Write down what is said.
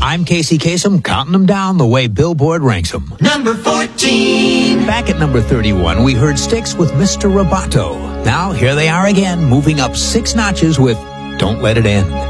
I'm Casey Kasem, counting them down the way Billboard ranks them. Number 14. Back at number 31, we heard Styx with Mr. Roboto. Now, here they are again, moving up 6 notches with Don't Let It End.